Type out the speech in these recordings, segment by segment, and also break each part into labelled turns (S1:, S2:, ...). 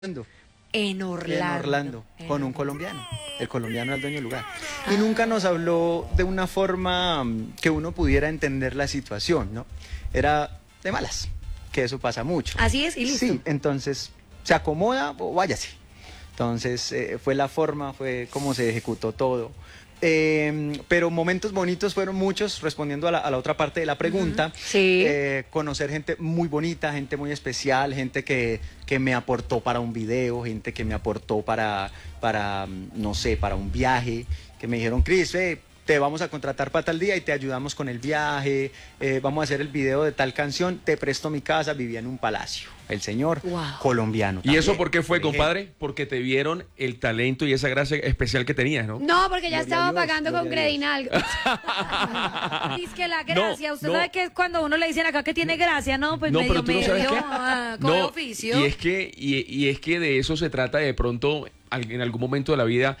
S1: En Orlando, con un colombiano. El colombiano era el dueño del lugar. Y nunca nos habló de una forma que uno pudiera entender la situación, ¿no? Era de malas, que eso pasa mucho.
S2: Así es, y listo.
S1: Sí, entonces, ¿se acomoda o váyase? Entonces, fue la forma, fue como se ejecutó todo. Pero momentos bonitos fueron muchos, respondiendo a la otra parte de la pregunta.
S2: Sí.
S1: Conocer gente muy bonita, gente muy especial, gente que me aportó para un video, gente que me aportó para no sé, para un viaje, que me dijeron, Cris, te vamos a contratar para tal día y te ayudamos con el viaje, vamos a hacer el video de tal canción, te presto mi casa. Vivía en un palacio, el señor colombiano.
S3: ¿Y eso por qué fue, compadre? Porque te vieron el talento y esa gracia especial que tenías, ¿no?
S2: No, porque ya
S1: Gloria
S2: estaba
S1: a Dios,
S2: pagando con
S1: gloria a Dios.
S2: Credinal. Dice que la gracia, usted
S3: no.
S2: sabe que cuando uno le dicen acá que tiene gracia, ¿no? Pues
S3: No,
S2: medio,
S3: pero tú no sabes qué.
S2: con oficio.
S3: Y es que de eso se trata de pronto, en algún momento de la vida,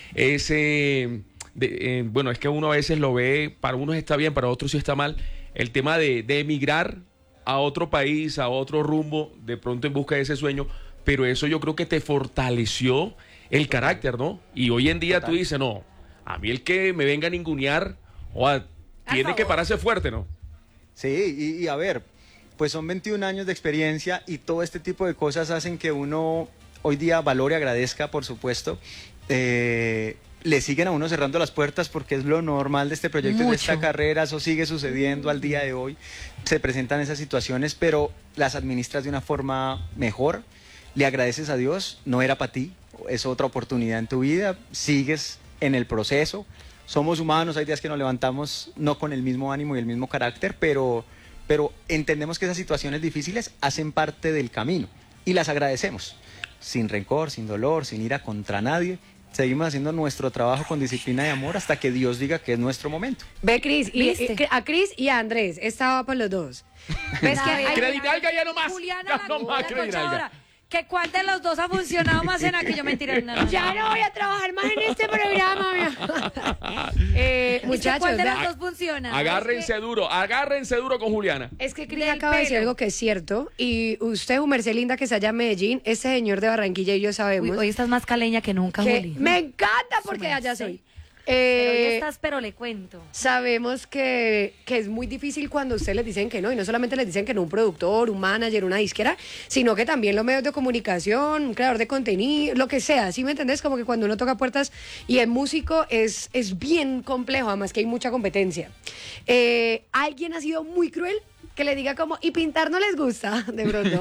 S3: bueno, es que uno a veces lo ve, para unos está bien, para otros sí está mal, el tema de emigrar a otro país, a otro rumbo, de pronto en busca de ese sueño, pero eso yo creo que te fortaleció el carácter, ¿no? Y hoy en día tú dices, no, a mí el que me venga a ningunear, tiene que pararse fuerte, ¿no?
S1: Sí, y a ver, pues son 21 años de experiencia y todo este tipo de cosas hacen que uno hoy día valore, agradezca, por supuesto. Le siguen a uno cerrando las puertas porque es lo normal de este proyecto y de esta carrera. Eso sigue sucediendo al día de hoy. Se presentan esas situaciones, pero las administras de una forma mejor. Le agradeces a Dios, no era para ti, es otra oportunidad en tu vida. Sigues en el proceso. Somos humanos, hay días que nos levantamos no con el mismo ánimo y el mismo carácter, pero entendemos que esas situaciones difíciles hacen parte del camino y las agradecemos. Sin rencor, sin dolor, sin ira contra nadie. Seguimos haciendo nuestro trabajo con disciplina y amor hasta que Dios diga que es nuestro momento.
S2: Ve, Cris, a Cris y a Andrés, estaba por los dos. ¿Ves que
S3: Credinalga ya no más.
S2: Juliana,
S3: Ya no más Credinalga.
S2: que cuál de los dos ha funcionado más en aquello, mentira. No. Ya no voy a trabajar más en este programa. Muchachos, ¿cuál de los dos funciona?
S3: Agárrense duro con Juliana.
S2: Es que Cris acaba de decir algo que es cierto. Y usted, Merced Linda, que se llama Medellín, ese señor de Barranquilla y yo sabemos.
S4: Hoy estás más caleña que nunca, Juli.
S2: Me encanta porque allá soy.
S4: Pero hoy estás, pero le cuento.
S2: Sabemos que es muy difícil cuando ustedes les dicen que no, y no solamente les dicen que no un productor, un manager, una disquera, sino que también los medios de comunicación, un creador de contenido, lo que sea, ¿sí me entendés? Como que cuando uno toca puertas y es músico es bien complejo, además que hay mucha competencia. ¿Alguien ha sido muy cruel que le diga como, y pintar no les gusta, de pronto?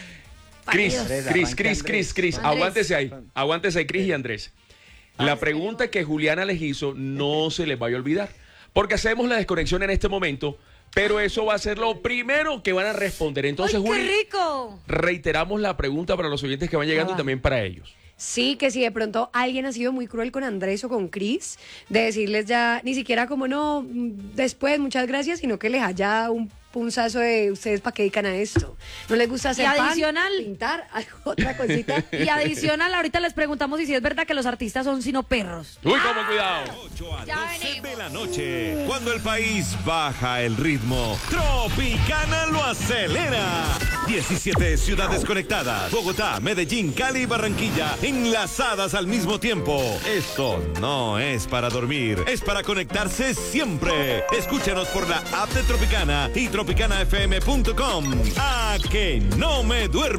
S3: Cris, aguántese ahí, Cris y Andrés. La pregunta que Juliana les hizo no se les vaya a olvidar, porque hacemos la desconexión en este momento, pero eso va a ser lo primero que van a responder. Entonces,
S2: ¡ay, qué
S3: Juli,
S2: rico!
S3: reiteramos la pregunta para los oyentes que van llegando y también para ellos.
S2: Sí, que si de pronto alguien ha sido muy cruel con Andrés o con Cris, de decirles ya, ni siquiera como no, después, muchas gracias, sino que les haya un punzazo de ustedes para qué dedican a esto. ¿No les gusta hacer pan, pintar, otra cosita?
S4: Y adicional, ahorita les preguntamos si es verdad que los artistas son sino perros.
S3: Uy, cómo cuidado.
S5: 8 a 12 de la noche, cuando el país baja el ritmo, Tropicana lo acelera. 17 ciudades conectadas, Bogotá, Medellín, Cali y Barranquilla, enlazadas al mismo tiempo. Esto no es para dormir, es para conectarse siempre. Escúchanos por la app de Tropicana y tropicanafm.com. ¡A que no me duermo!